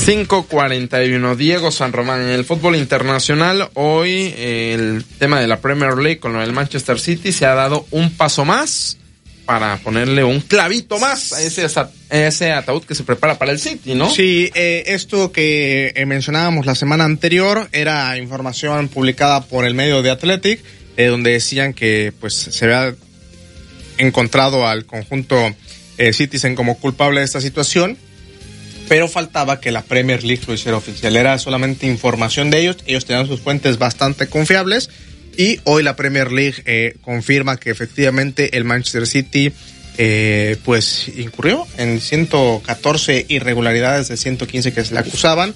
5:41. Diego San Román. En el fútbol internacional, hoy el tema de la Premier League con lo del Manchester City se ha dado un paso más para ponerle un clavito más a ese ataúd que se prepara para el City, ¿no? Sí, esto que mencionábamos la semana anterior era información publicada por el medio de Athletic, donde decían que pues se había encontrado al conjunto Citizen como culpable de esta situación, pero faltaba que la Premier League lo hiciera oficial. Era solamente información de ellos tenían sus fuentes bastante confiables, y hoy la Premier League confirma que efectivamente el Manchester City pues incurrió en 114 irregularidades de 115 que se le acusaban,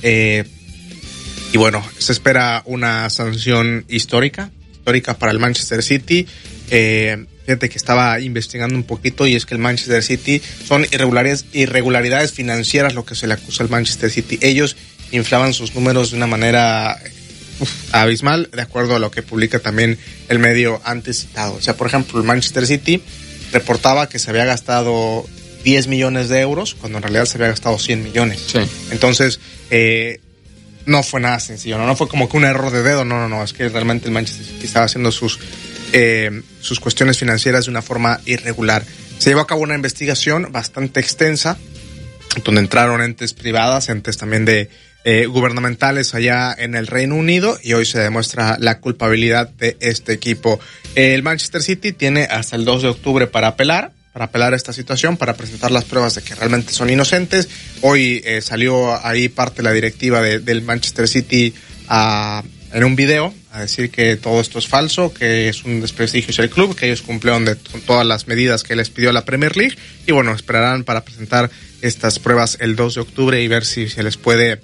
y bueno, se espera una sanción histórica para el Manchester City. Fíjate que estaba investigando un poquito, y es que el Manchester City son irregularidades financieras lo que se le acusa al Manchester City. Ellos inflaban sus números de una manera abismal, de acuerdo a lo que publica también el medio antes citado. O sea, por ejemplo, el Manchester City reportaba que se había gastado 10 millones de euros, cuando en realidad se había gastado 100 millones. Sí. Entonces, no fue nada sencillo, no fue como que un error de dedo, no, es que realmente el Manchester City estaba haciendo sus cuestiones financieras de una forma irregular. Se llevó a cabo una investigación bastante extensa, donde entraron entes privadas, entes también de gubernamentales allá en el Reino Unido, y hoy se demuestra la culpabilidad de este equipo. El Manchester City tiene hasta el 2 de octubre para apelar esta situación, para presentar las pruebas de que realmente son inocentes. Hoy salió ahí parte de la directiva del Manchester City en un video a decir que todo esto es falso, que es un desprestigio hacia el club, que ellos cumplieron con todas las medidas que les pidió la Premier League, y bueno, esperarán para presentar estas pruebas el 2 de octubre y ver si se les puede,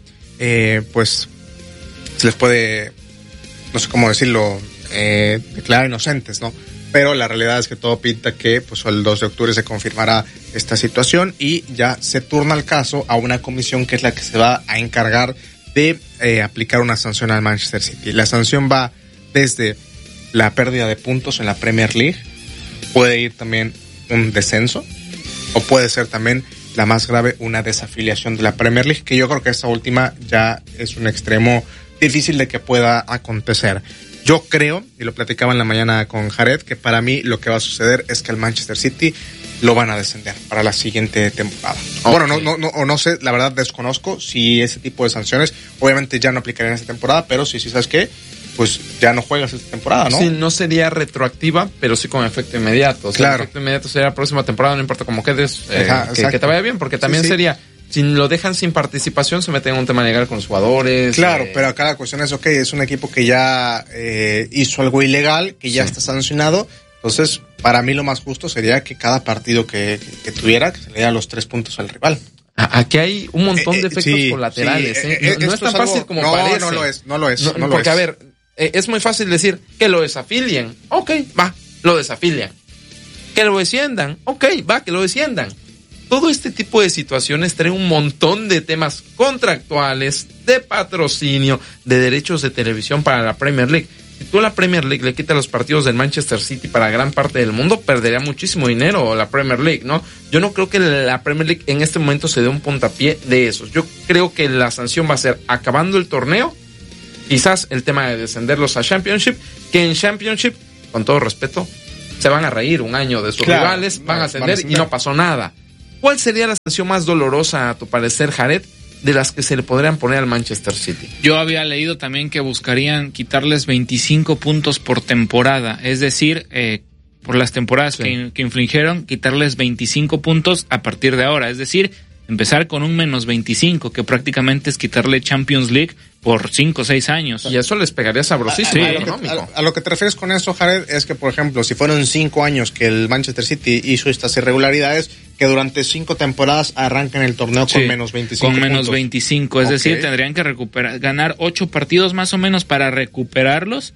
no sé cómo decirlo, declarar inocentes, ¿no? Pero la realidad es que todo pinta que pues el 2 de octubre se confirmará esta situación, y ya se turna el caso a una comisión que es la que se va a encargar de aplicar una sanción al Manchester City. La sanción va desde la pérdida de puntos en la Premier League, puede ir también un descenso, o puede ser también la más grave, una desafiliación de la Premier League, que yo creo que esta última ya es un extremo difícil de que pueda acontecer. Yo creo, y lo platicaba en la mañana con Jared, que para mí lo que va a suceder es que el Manchester City lo van a descender para la siguiente temporada. Okay. Bueno, no sé, la verdad desconozco si ese tipo de sanciones obviamente ya no aplicarían en esta temporada, pero sí, ¿sabes qué? Pues ya no juegas esta temporada, ¿no? Sí, no sería retroactiva, pero sí con efecto inmediato. O sea, claro. El efecto inmediato sería la próxima temporada, no importa cómo quedes, que te vaya bien, porque también sería, si lo dejan sin participación, se meten en un tema legal con los jugadores. Claro, pero acá la cuestión es, es un equipo que ya hizo algo ilegal, que ya está sancionado. Entonces, para mí lo más justo sería que cada partido que tuviera, que se le diera los 3 puntos al rival. Aquí hay un montón de efectos colaterales. No es tan fácil como parece. No lo es. Porque, a ver, es muy fácil decir que lo desafilien. Ok, va, lo desafilian. Que lo desciendan. Ok, va, que lo desciendan. Todo este tipo de situaciones trae un montón de temas contractuales, de patrocinio, de derechos de televisión para la Premier League. Si tú a la Premier League le quitas los partidos del Manchester City para gran parte del mundo, perdería muchísimo dinero la Premier League, ¿no? Yo no creo que la Premier League en este momento se dé un puntapié de esos. Yo creo que la sanción va a ser acabando el torneo, quizás el tema de descenderlos a Championship, que en Championship, con todo respeto, se van a reír un año de sus rivales, van a ascender y no pasó nada. ¿Cuál sería la sanción más dolorosa, a tu parecer, Jared, de las que se le podrían poner al Manchester City? Yo había leído también que buscarían quitarles 25 puntos por temporada, es decir, por las temporadas que infringieron, quitarles 25 puntos a partir de ahora, es decir, empezar con un menos 25, que prácticamente es quitarle Champions League por 5 o 6 años. Y eso les pegaría sabrosísimo. A lo que te refieres con eso, Jared, es que, por ejemplo, si fueron 5 años que el Manchester City hizo estas irregularidades, que durante 5 temporadas arranquen el torneo con menos 25 con menos puntos. 25, es decir, tendrían que ganar 8 partidos más o menos para recuperarlos,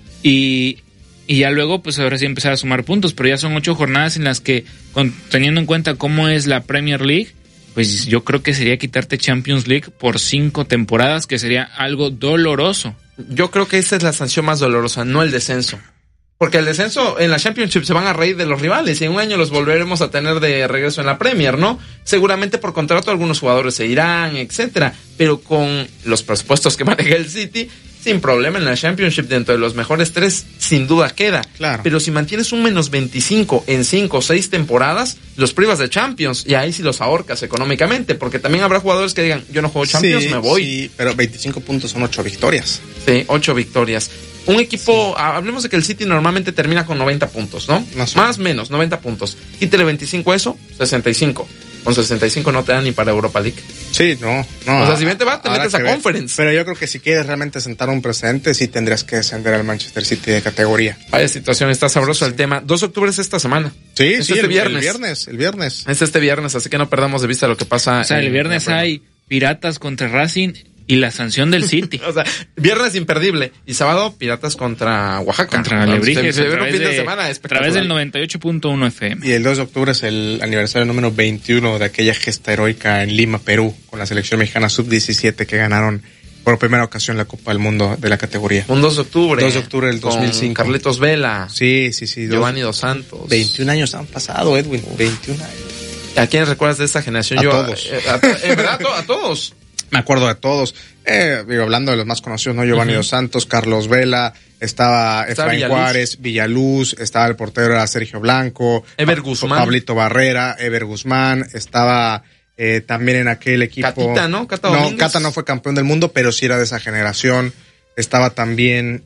y ya luego, pues ahora sí empezar a sumar puntos, pero ya son 8 jornadas en las que, teniendo en cuenta cómo es la Premier League, pues yo creo que sería quitarte Champions League por 5 temporadas, que sería algo doloroso. Yo creo que esa es la sanción más dolorosa, no el descenso. Porque el descenso en la Championship se van a reír de los rivales y en un año los volveremos a tener de regreso en la Premier, ¿no? Seguramente por contrato algunos jugadores se irán, etcétera, pero con los presupuestos que maneja el City, sin problema en la Championship dentro de los mejores 3 sin duda queda. Claro. Pero si mantienes un menos 25 en 5 o 6 temporadas, los privas de Champions y ahí sí los ahorcas económicamente, porque también habrá jugadores que digan, yo no juego Champions, me voy. Sí, pero 25 puntos son 8 victorias. Sí, 8 victorias. Un equipo, hablemos de que el City normalmente termina con 90 puntos, ¿no? Más o menos, 90 puntos. Quítele 25 a eso, 65. Con 65 no te dan ni para Europa League. Sí, no. O sea, si bien te va, te metes a Conference. Pero yo creo que si quieres realmente sentar un precedente, sí tendrías que descender al Manchester City de categoría. Vaya situación, está sabroso el tema. 2 de octubre es esta semana. Sí, es sí, este el viernes. Es este viernes, así que no perdamos de vista lo que pasa. O sea, el viernes hay Piratas contra Racing y la sanción del City. O sea, viernes imperdible. Y sábado, Piratas contra Oaxaca. Contra Alebrijes. Se ve un fin de semana espectacular. A través del 98.1 FM. Y el 2 de octubre es el aniversario número 21 de aquella gesta heroica en Lima, Perú, con la selección mexicana sub-17 que ganaron por primera ocasión la Copa del Mundo de la categoría. Un 2 de octubre. 2 de octubre del 2005. Con Carlitos Vela. Sí. Giovanni Dos Santos. 21 años han pasado, Edwin. 21 años. ¿A quiénes recuerdas de esta generación? A todos. En verdad, a todos. Me acuerdo de todos. Hablando de los más conocidos, ¿no? Giovanni Dos Santos, Carlos Vela, estaba Efraín Juárez, Villaluz, estaba el portero era Sergio Blanco, Ever Guzmán, Pablito Barrera, Ever Guzmán, estaba también en aquel equipo. Catita, ¿no? Cata no fue campeón del mundo, pero sí era de esa generación. Estaba también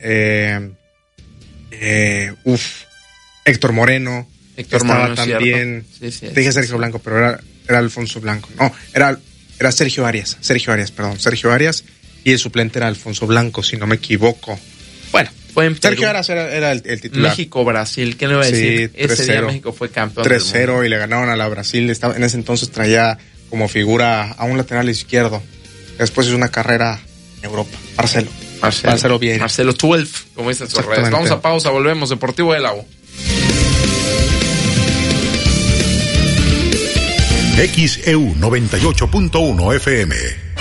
Héctor Moreno. Estaba también, te dije Sergio Blanco, pero era Alfonso Blanco. No, era Sergio Arias, y el suplente era Alfonso Blanco, si no me equivoco. Bueno, fue en Perú. Sergio Arias era el titular. México-Brasil, ¿qué le iba a decir? Sí, ese día México fue campeón 3-0 y le ganaron a la Brasil. En ese entonces traía como figura a un lateral izquierdo. Después hizo una carrera en Europa. Marcelo Vieira. Marcelo 12, como dicen sus redes. Vamos a pausa, volvemos. Deportivo del Lago. XEU 98.1 FM.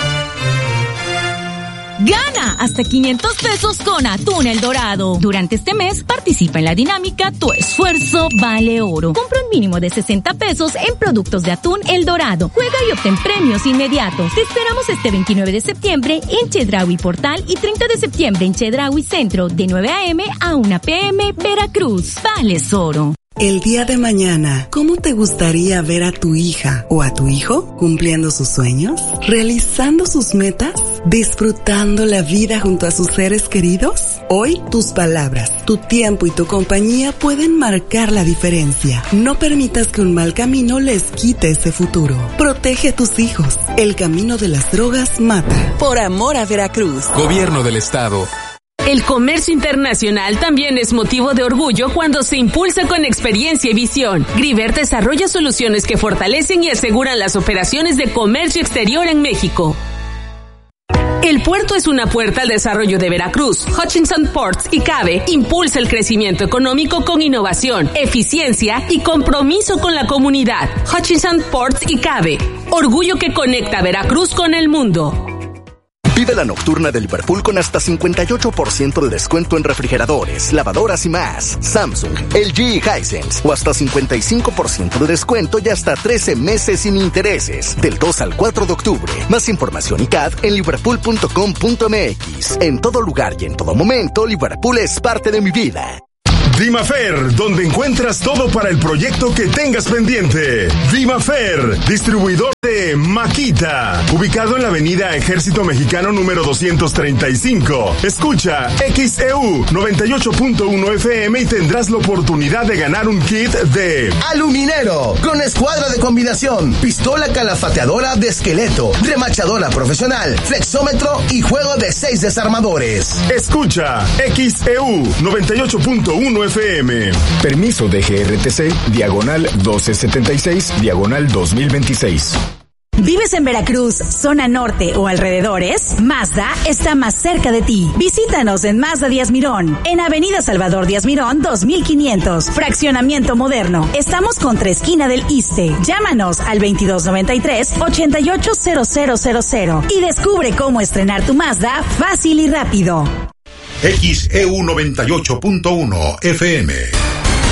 Gana hasta 500 pesos con Atún El Dorado. Durante este mes participa en la dinámica Tu Esfuerzo Vale Oro. Compra un mínimo de 60 pesos en productos de Atún El Dorado. Juega y obtén premios inmediatos. Te esperamos este 29 de septiembre en Chedraui Portal y 30 de septiembre en Chedraui Centro de 9 a.m. a 1 p.m. Veracruz. Vales Oro. El día de mañana, ¿cómo te gustaría ver a tu hija o a tu hijo cumpliendo sus sueños? ¿Realizando sus metas? ¿Disfrutando la vida junto a sus seres queridos? Hoy, tus palabras, tu tiempo y tu compañía pueden marcar la diferencia. No permitas que un mal camino les quite ese futuro. Protege a tus hijos. El camino de las drogas mata. Por amor a Veracruz. Gobierno del Estado. El comercio internacional también es motivo de orgullo cuando se impulsa con experiencia y visión. Griver desarrolla soluciones que fortalecen y aseguran las operaciones de comercio exterior en México. El puerto es una puerta al desarrollo de Veracruz. Hutchinson Ports y CABE impulsa el crecimiento económico con innovación, eficiencia y compromiso con la comunidad. Hutchinson Ports y CABE, orgullo que conecta Veracruz con el mundo. Vive la nocturna de Liverpool con hasta 58% de descuento en refrigeradores, lavadoras y más. Samsung, LG y Hisense. O hasta 55% de descuento y hasta 13 meses sin intereses. Del 2 al 4 de octubre. Más información y CAD en liverpool.com.mx. En todo lugar y en todo momento, Liverpool es parte de mi vida. Dimafer, donde encuentras todo para el proyecto que tengas pendiente. Dimafer, distribuidor de Makita, ubicado en la avenida Ejército Mexicano número 235. Escucha XEU 98.1 FM y tendrás la oportunidad de ganar un kit de aluminero, con escuadra de combinación, pistola calafateadora de esqueleto, remachadora profesional, flexómetro y juego de 6 desarmadores. Escucha XEU 98.1 FM. Permiso de GRTC, diagonal 1276, diagonal 2026. ¿Vives en Veracruz, zona norte o alrededores? Mazda está más cerca de ti. Visítanos en Mazda Díaz Mirón, en Avenida Salvador Díaz Mirón 2500, fraccionamiento moderno. Estamos contra esquina del Iste. Llámanos al 2293-880000 y descubre cómo estrenar tu Mazda fácil y rápido. XEU 98.1 FM.